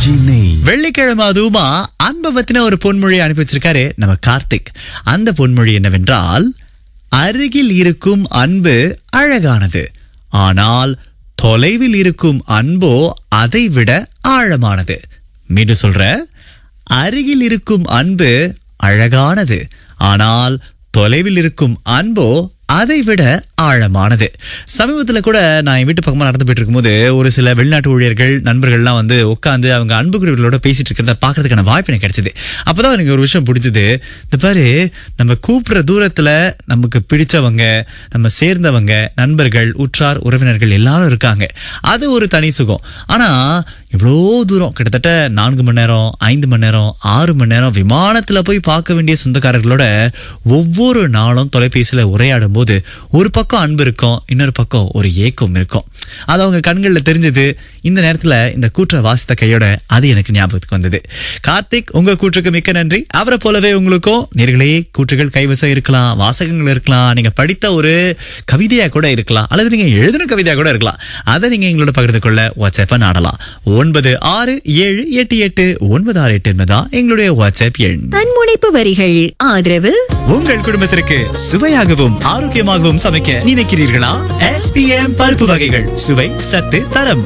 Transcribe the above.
வெள்ளிக்கிழமை அதுவுமா அன்பவத்தின ஒரு பொன்மொழி அனுப்பி வச்சிருக்காரு நம்ம கார்த்திக். அந்த பொன்மொழி என்னவென்றால், அருகில் இருக்கும் அன்பு அழகானது, ஆனால் தொலைவில் இருக்கும் அன்போ அதைவிட ஆழமானது. மீண்டும் சொல்ற, அருகில் இருக்கும் அன்பு அழகானது, ஆனால் தொலைவில் இருக்கும் அன்போ அதை விட ஆழமானது. சமீபத்துல கூட நான் என் வீட்டு பக்கமா நடந்து போயிட்டு இருக்கும்போது ஒரு சில வெளிநாட்டு ஊழியர்கள் நண்பர்கள்லாம் வந்து உட்காந்து அவங்க அன்புக்குரியவர்களோட பேசிட்டு இருக்கிறத பாக்குறதுக்கான வாய்ப்பு எனக்கு கிடைச்சது. அப்பதான் எனக்கு ஒரு விஷயம் பிடிச்சது. இந்த பாரு, நம்ம கூப்பிடுற தூரத்துல நமக்கு பிடிச்சவங்க, நம்ம சேர்ந்தவங்க, நண்பர்கள், உற்றார் உறவினர்கள் எல்லாரும் இருக்காங்க. அது ஒரு தனி சுகம். ஆனா இவ்வளோ தூரம், கிட்டத்தட்ட 4 மணி நேரம், 5 மணி நேரம், 6 மணி நேரம் விமானத்துல போய் பார்க்க வேண்டிய சொந்தக்காரர்களோட ஒவ்வொரு நாளும் தொலைபேசியில உரையாடும் போது ஒரு பக்கம் அன்பு இருக்கும், இன்னொரு பக்கம் ஒரு ஏக்கம் இருக்கும். அது அவங்க கண்கள்ல தெரிஞ்சது. இந்த நேரத்துல இந்த கூற்ற வாசித்த கையோட அது எனக்கு ஞாபகத்துக்கு வந்தது. கார்த்திக், உங்க கூற்றுக்கு மிக்க நன்றி. அவரை போலவே உங்களுக்கும் நேர்களே கூற்றுகள் கைவசம் இருக்கலாம், வாசகங்கள் இருக்கலாம், நீங்க படித்த ஒரு கவிதையா கூட இருக்கலாம், அல்லது நீங்க எழுதின கவிதையா கூட இருக்கலாம். அதை நீங்க எங்களோட பகிர்ந்து கொள்ள வாட்ஸ்அப்பை நாடலாம். 96788968 என்பதா எங்களுடைய வாட்ஸ்அப் எண். தன்முனைப்பு வரிகள் ஆதரவு. உங்கள் குடும்பத்திற்கு சுவையாகவும் ஆரோக்கியமாகவும் சமைக்க நினைக்கிறீர்களா? SPM பருப்பு வகைகள், சுவை, சத்து, தரம்